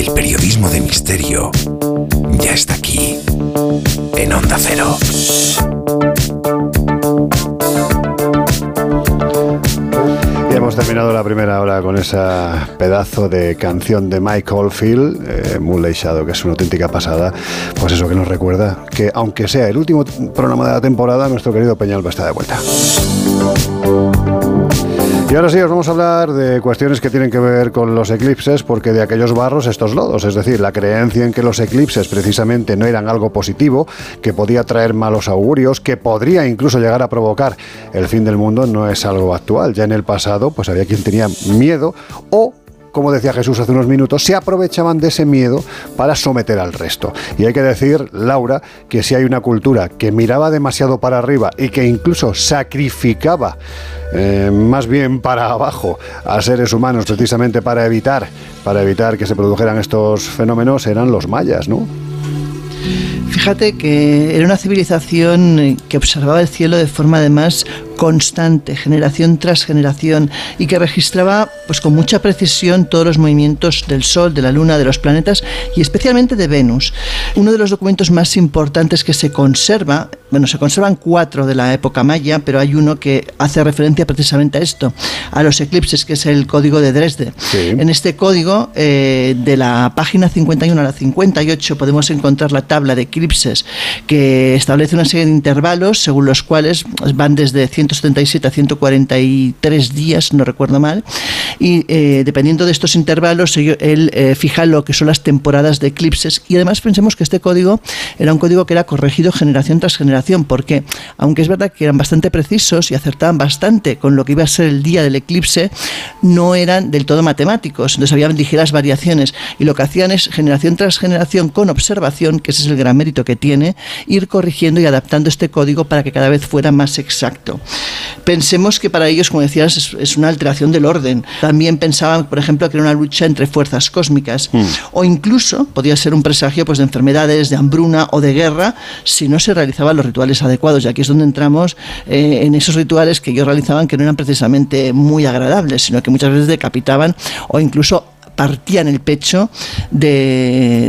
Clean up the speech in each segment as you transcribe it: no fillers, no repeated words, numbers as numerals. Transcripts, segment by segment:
El periodismo de misterio ya está aquí, en Onda Cero. Y hemos terminado la primera hora con esa pedazo de canción de Mike Oldfield, Moonlight Shadow, que es una auténtica pasada. Pues eso que nos recuerda que, aunque sea el último programa de la temporada, nuestro querido Peñalba está de vuelta. Y ahora sí, os vamos a hablar de cuestiones que tienen que ver con los eclipses, porque de aquellos barros estos lodos, es decir, la creencia en que los eclipses precisamente no eran algo positivo, que podía traer malos augurios, que podría incluso llegar a provocar el fin del mundo, no es algo actual. Ya en el pasado, pues había quien tenía miedo o, como decía Jesús hace unos minutos, se aprovechaban de ese miedo para someter al resto. Y hay que decir, Laura, que si hay una cultura que miraba demasiado para arriba y que incluso sacrificaba más bien para abajo a seres humanos precisamente para evitar que se produjeran estos fenómenos, eran los mayas, ¿no? Fíjate que era una civilización que observaba el cielo de forma además constante, generación tras generación, y que registraba pues con mucha precisión todos los movimientos del Sol, de la Luna, de los planetas y especialmente de Venus. Uno de los documentos más importantes que se conserva, bueno, se conservan 4 de la época maya, pero hay uno que hace referencia precisamente a esto, a los eclipses, que es el Código de Dresde. Sí. En este código, de la página 51 a la 58, podemos encontrar la tabla de eclipses que establece una serie de intervalos según los cuales van desde 177 a 143 días, no recuerdo mal, y dependiendo de estos intervalos él fija lo que son las temporadas de eclipses. Y además pensemos que este código era un código que era corregido generación tras generación, porque aunque es verdad que eran bastante precisos y acertaban bastante con lo que iba a ser el día del eclipse, no eran del todo matemáticos, entonces había ligeras variaciones, y lo que hacían es generación tras generación con observación, que ese es el gran mérito que tiene, ir corrigiendo y adaptando este código para que cada vez fuera más exacto. Pensemos que para ellos, como decías, es una alteración del orden. También pensaban, por ejemplo, que era una lucha entre fuerzas cósmicas, o incluso podía ser un presagio pues de enfermedades, de hambruna o de guerra, si no se realizaban los rituales adecuados. Y aquí es donde entramos en esos rituales que ellos realizaban, que no eran precisamente muy agradables, sino que muchas veces decapitaban o incluso partían el pecho de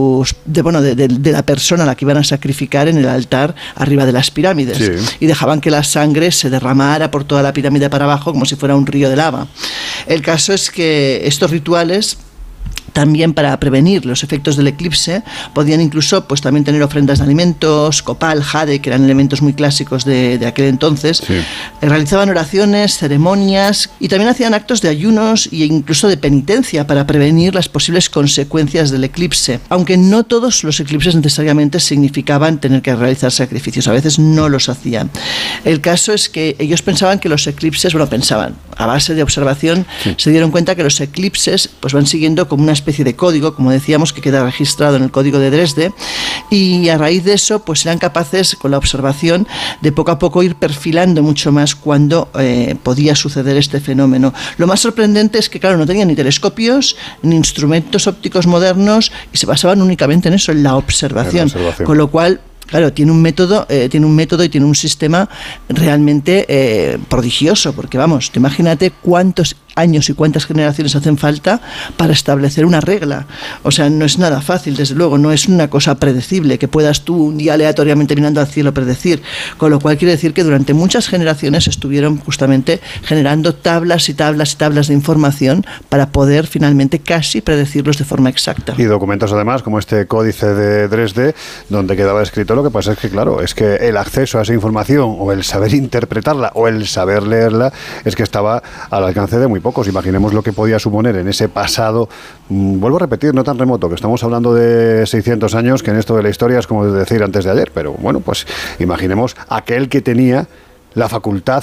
la persona a la que iban a sacrificar en el altar arriba de las pirámides. Sí. Y dejaban que la sangre se derramara por toda la pirámide para abajo como si fuera un río de lava. El caso es que estos rituales, también para prevenir los efectos del eclipse, podían incluso pues también tener ofrendas de alimentos, copal, jade, que eran elementos muy clásicos de aquel entonces. Sí. Realizaban oraciones, ceremonias y también hacían actos de ayunos e incluso de penitencia para prevenir las posibles consecuencias del eclipse, aunque no todos los eclipses necesariamente significaban tener que realizar sacrificios, a veces no los hacían. El caso es que ellos pensaban que los eclipses, a base de observación, sí, se dieron cuenta que los eclipses pues van siguiendo como una especie de código, como decíamos, que queda registrado en el Código de Dresde, y a raíz de eso pues eran capaces, con la observación, de poco a poco ir perfilando mucho más cuando podía suceder este fenómeno. Lo más sorprendente es que, claro, no tenían ni telescopios ni instrumentos ópticos modernos y se basaban únicamente en eso, en la observación. Con lo cual, claro, tiene un método y tiene un sistema realmente prodigioso, porque vamos, imagínate cuántos años y cuántas generaciones hacen falta para establecer una regla. O sea, no es nada fácil, desde luego, no es una cosa predecible que puedas tú un día aleatoriamente mirando al cielo predecir, con lo cual quiere decir que durante muchas generaciones estuvieron justamente generando tablas y tablas y tablas de información para poder finalmente casi predecirlos de forma exacta. Y documentos además como este Códice de Dresde, donde quedaba escrito. Lo que pasa es que, claro, es que el acceso a esa información o el saber interpretarla o el saber leerla es que estaba al alcance de muy pocos. Imaginemos lo que podía suponer en ese pasado, vuelvo a repetir, no tan remoto, que estamos hablando de 600 años, que en esto de la historia es como decir antes de ayer, pero bueno, pues imaginemos aquel que tenía la facultad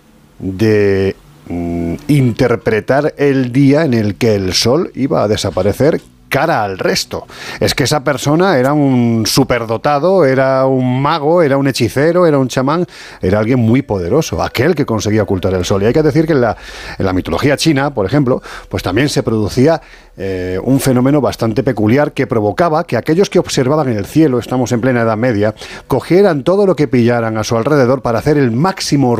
de interpretar el día en el que el sol iba a desaparecer cara al resto. Es que esa persona era un superdotado, era un mago, era un hechicero, era un chamán, era alguien muy poderoso, aquel que conseguía ocultar el sol. Y hay que decir que en la mitología china, por ejemplo, pues también se producía un fenómeno bastante peculiar que provocaba que aquellos que observaban el cielo, estamos en plena Edad Media, cogieran todo lo que pillaran a su alrededor para hacer el máximo